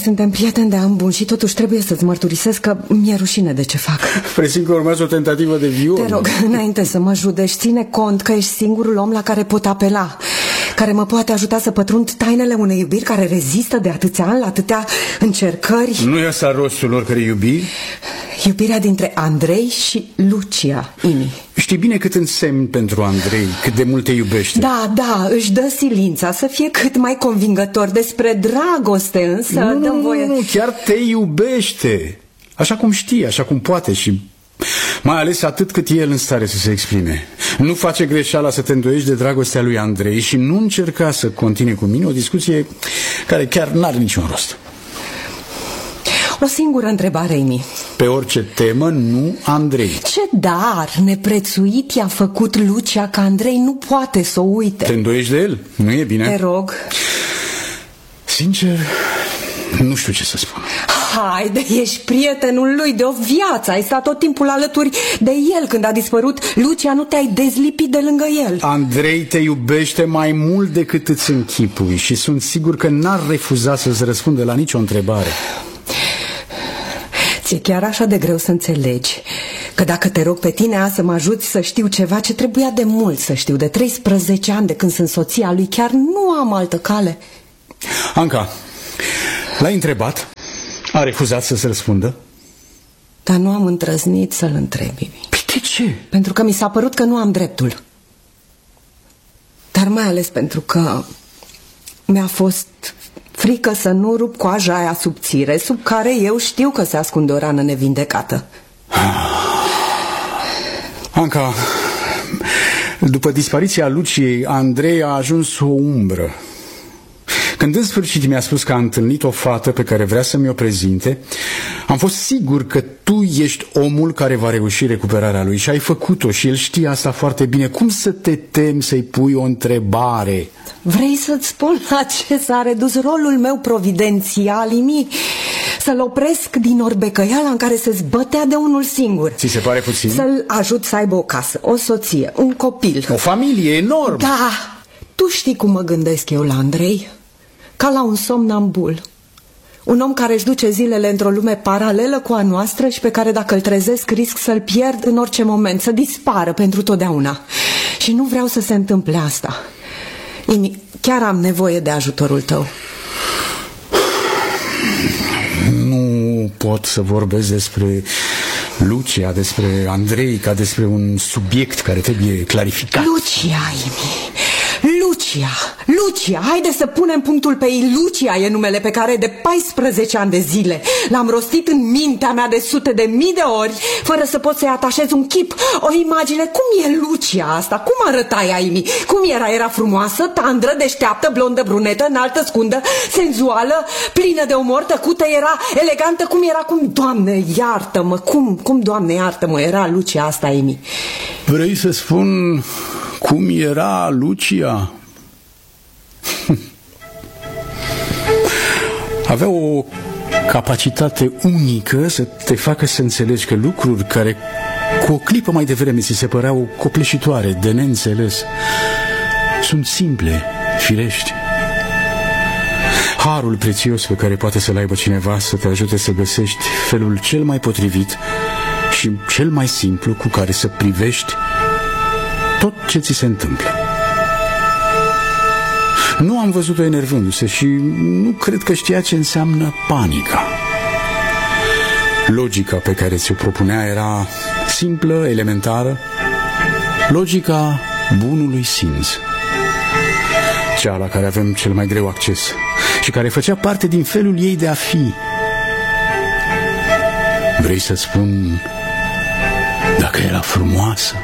suntem prieteni de ani buni și totuși trebuie să-ți mărturisesc că mi-e rușine de ce fac. Presimt că urmează o tentativă de viol. Te rog, înainte să mă judești, ține cont că ești singurul om la care pot apela, care mă poate ajuta să pătrund tainele unei iubiri care rezistă de atâția ani la atâtea încercări. Nu e asta rostul oricărei iubiri? Iubirea dintre Andrei și Lucia, Imi. Știi bine cât însemn pentru Andrei, cât de mult te iubește. Da, își dă silința să fie cât mai convingător. Despre dragoste însă dăm voie... Nu, chiar te iubește. Așa cum știe, așa cum poate și mai ales atât cât e el în stare să se exprime. Nu face greșeala să te îndoiești de dragostea lui Andrei și nu încerca să continue cu mine o discuție care chiar n-are niciun rost. O singură întrebare, Imi. Pe orice temă, nu Andrei. Ce dar neprețuit i-a făcut Lucia că Andrei nu poate să o uite? Te îndoiești de el? Nu e bine? Te rog. Sincer, nu știu ce să spun. Haide, ești prietenul lui de o viață. Ai stat tot timpul alături de el. Când a dispărut Lucia, nu te-ai dezlipit de lângă el. Andrei te iubește mai mult decât îți închipui și sunt sigur că n-ar refuza să-ți răspundă la nicio întrebare. Ți-e chiar așa de greu să înțelegi că dacă te rog pe tine azi să mă ajuți să știu ceva ce trebuia de mult să știu, de 13 ani de când sunt soția lui, chiar nu am altă cale? Anca, l-ai întrebat? A refuzat să-ți răspundă? Dar nu am îndrăznit să-l întrebi. De ce? Pentru că mi s-a părut că nu am dreptul. Dar mai ales pentru că mi-a fost frică să nu rup coaja aia subțire, sub care eu știu că se ascunde o rană nevindecată. Anca, după dispariția Luciei, Andrei a ajuns o umbră. Când în sfârșit mi-a spus că a întâlnit o fată pe care vrea să mi-o prezinte, am fost sigur că tu ești omul care va reuși recuperarea lui și ai făcut-o și el știe asta foarte bine. Cum să te temi să-i pui o întrebare? Vrei să-ți spun la ce s-a redus rolul meu providențial, Imi? Să-l opresc din orbecăiala în care se zbătea de unul singur. Ți se pare puțin? Să-l ajut să aibă o casă, o soție, un copil. O familie enormă. Da, tu știi cum mă gândesc eu la Andrei? Ca la un somnambul. Un om care își duce zilele într-o lume paralelă cu a noastră și pe care dacă îl trezesc risc să-l pierd în orice moment, să dispară pentru totdeauna. Și nu vreau să se întâmple asta. Imi, chiar am nevoie de ajutorul tău. Nu pot să vorbesc despre Lucia, despre Andrei, ca despre un subiect care trebuie clarificat. Lucia, Imi. Lucia, haide să punem punctul pe ei. Lucia e numele pe care de 14 ani de zile l-am rostit în mintea mea de sute de mii de ori, fără să pot să-i atașez un chip, o imagine. Cum e Lucia asta? Cum arăta ea, Imi? Cum era? Era frumoasă, tandră, deșteaptă, blondă, brunetă, înaltă, scundă, senzuală, plină de umor, tăcută, era elegantă? Cum era? Doamne, iartă-mă, cum, Doamne, iartă-mă, era Lucia asta, Imi? Vrei să spun cum era Lucia? Avea o capacitate unică să te facă să înțelegi că lucruri care cu o clipă mai devreme ți se păreau copleșitoare, de neînțeles, sunt simple, firești. Harul prețios pe care poate să-l aibă cineva să te ajute să găsești felul cel mai potrivit și cel mai simplu cu care să privești tot ce ți se întâmplă. Nu am văzut-o enervându-se și nu cred că știa ce înseamnă panica. Logica pe care ți-o propunea era simplă, elementară, logica bunului simț, cea la care avem cel mai greu acces și care făcea parte din felul ei de a fi. Vrei să spun dacă era frumoasă?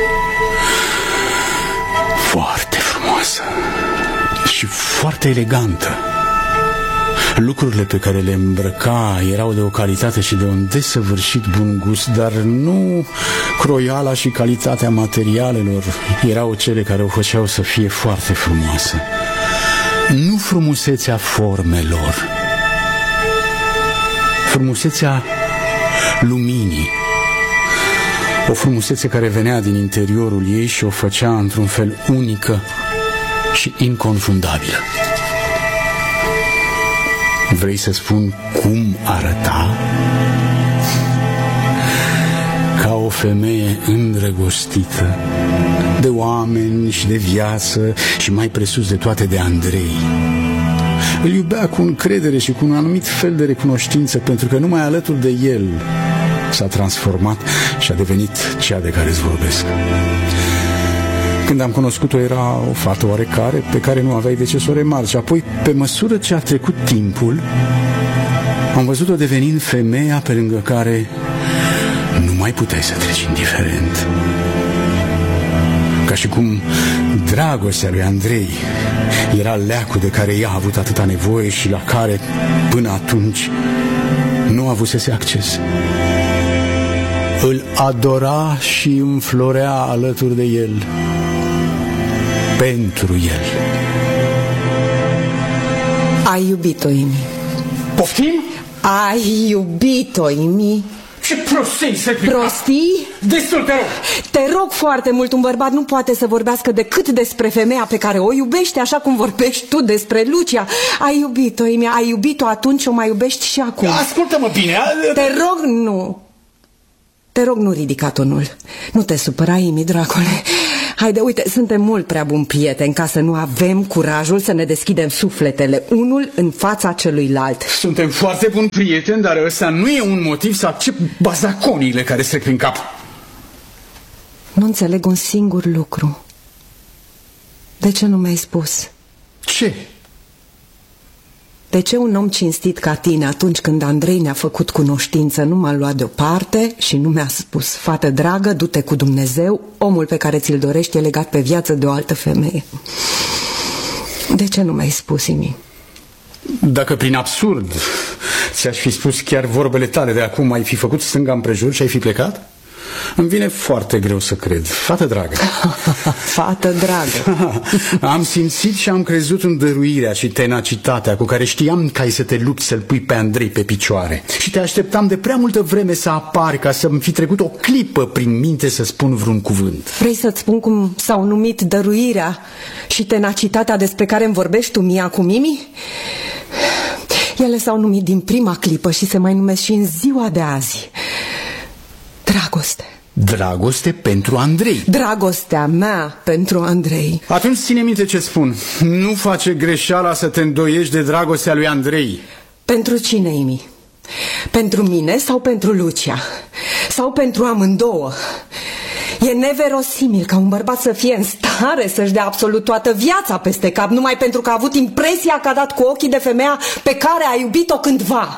Foarte frumoasă și foarte elegantă. Lucrurile pe care le îmbrăca erau de o calitate și de un desăvârșit bun gust, dar nu croiala și calitatea materialelor erau cele care o făceau să fie foarte frumoasă. Nu frumusețea formelor, frumusețea luminii. O frumusețe care venea din interiorul ei și o făcea într-un fel unică și inconfundabilă. Vrei să spun cum arăta? Ca o femeie îndrăgostită de oameni și de viață și mai presus de toate de Andrei. Îl iubea cu încredere și cu un anumit fel de recunoștință, pentru că numai alături de el s-a transformat și a devenit cea de care îți vorbesc. Când am cunoscut-o era o fată oarecare pe care nu aveai de ce să o remarci. Apoi, pe măsură ce a trecut timpul, am văzut-o devenind femeia pe lângă care nu mai puteai să treci indiferent. Ca și cum dragostea lui Andrei era leacul de care ea a avut atâta nevoie și la care, până atunci, nu avusese acces. Îl adora și înflorea alături de el, pentru el. Ai iubit-o, Imi. Poftim? Ai iubit-o, Imi. Ce prostii se plică? Prostii? Destul, te rog! Te rog foarte mult, un bărbat nu poate să vorbească decât despre femeia pe care o iubește, așa cum vorbești tu despre Lucia. Ai iubit-o, Imi, ai iubit-o atunci, o mai iubești și acum. Ascultă-mă bine! Te rog, nu! Te rog, nu ridica tonul. Nu te supăra, Imi, dragule. Haide, uite, suntem mult prea buni prieteni ca să nu avem curajul să ne deschidem sufletele unul în fața celuilalt. Suntem foarte buni prieteni, dar ăsta nu e un motiv să accept bazaconiile care se trec prin cap. Nu înțeleg un singur lucru. De ce nu mi-ai spus? Ce? De ce un om cinstit ca tine, atunci când Andrei ne-a făcut cunoștință, nu m-a luat deoparte și nu mi-a spus: fată dragă, du-te cu Dumnezeu, omul pe care ți-l dorești e legat pe viață de o altă femeie? De ce nu mi-ai spus, Imi? Dacă prin absurd ți-aș fi spus chiar vorbele tale de acum, ai fi făcut stânga împrejur și ai fi plecat? Îmi vine foarte greu să cred. Fată dragă. Fată dragă. Am simțit și am crezut în dăruirea și tenacitatea cu care știam că ai să te lupți să-l pui pe Andrei pe picioare. Și te așteptam de prea multă vreme să apari, ca să-mi fi trecut o clipă prin minte să spun vreun cuvânt. Vrei să-ți spun cum s-au numit dăruirea și tenacitatea despre care îmi vorbești tu mie acum, Imi? Ele s-au numit din prima clipă și se mai numesc și în ziua de azi. Dragoste. Dragoste pentru Andrei. Dragostea mea pentru Andrei. Atunci ține minte ce spun. Nu face greșeala să te îndoiești de dragostea lui Andrei. Pentru cine, Imi? Pentru mine sau pentru Lucia? Sau pentru amândouă? E neverosimil ca un bărbat să fie în stare să-și dea absolut toată viața peste cap numai pentru că a avut impresia că a dat cu ochii de femeia pe care a iubit-o cândva.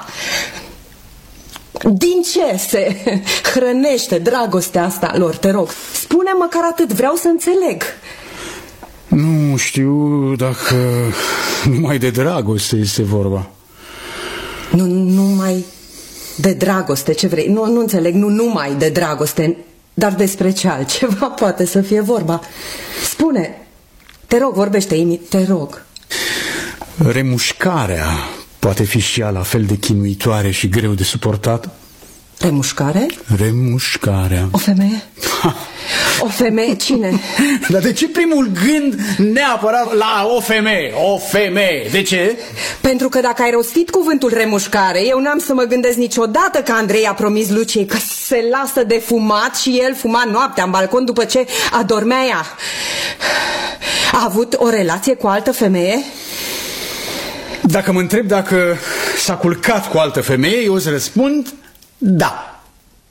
Din ce se hrănește dragostea asta lor, te rog? Spune măcar atât, vreau să înțeleg. Nu știu dacă numai de dragoste este vorba. Nu numai de dragoste, ce vrei? Nu înțeleg, nu numai de dragoste, dar despre ce altceva poate să fie vorba. Spune, te rog, vorbește, Imi, te rog. Remușcarea poate fi și ea la fel de chinuitoare și greu de suportat. Remușcare? Remușcarea. O femeie? O femeie? Cine? Dar de ce primul gând neapărat la o femeie? O femeie. De ce? Pentru că dacă ai rostit cuvântul remușcare, eu n-am să mă gândesc niciodată că Andrei a promis Luciei că se lasă de fumat și el fuma noaptea în balcon după ce adormea ea. A avut o relație cu altă femeie? Dacă mă întreb dacă s-a culcat cu altă femeie, eu îți răspund da.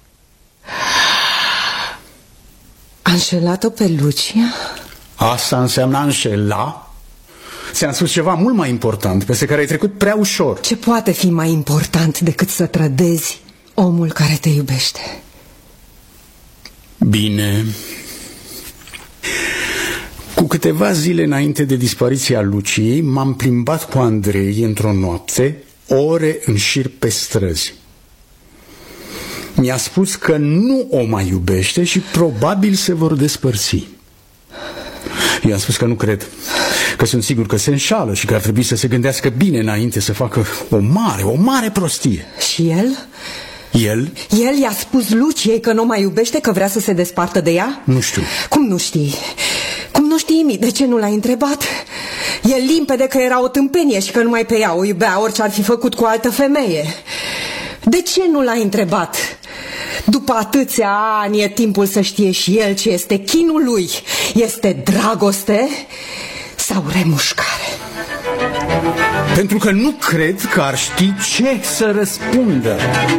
A înșelat-o pe Lucia? Asta înseamnă a înșela? Ți-am spus ceva mult mai important, peste care ai trecut prea ușor. Ce poate fi mai important decât să trădezi omul care te iubește? Bine. Cu câteva zile înainte de dispariția Luciei, m-am plimbat cu Andrei într-o noapte, ore în șir pe străzi. Mi-a spus că nu o mai iubește și probabil se vor despărți. I-am spus că nu cred, că sunt sigur că se înșală și că ar trebui să se gândească bine înainte să facă o mare prostie. Și el? El? El i-a spus Luciei că nu mai iubește, că vrea să se despartă de ea? Nu știu. Cum nu știi? Cum nu știi, Imi? De ce nu l-ai întrebat? E limpede că era o tâmpenie și că numai pe ea o iubea, orice ar fi făcut cu o altă femeie. De ce nu l-ai întrebat? După atâția ani e timpul să știe și el ce este chinul lui. Este dragoste sau remușcare? Pentru că nu cred că ar ști ce să răspundă.